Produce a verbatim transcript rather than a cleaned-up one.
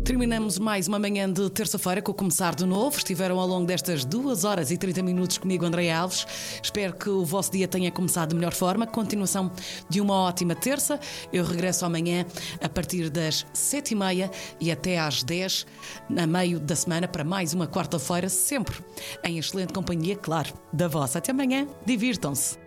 Terminamos mais uma manhã de terça-feira com o Começar de Novo. Estiveram ao longo destas duas horas e trinta minutos comigo, André Alves. Espero que o vosso dia tenha começado de melhor forma. Continuação de uma ótima terça. Eu regresso amanhã a partir das sete e meia e até às dez, a meio da semana, para mais uma quarta-feira, sempre em excelente companhia, claro, da vossa. Até amanhã. Divirtam-se.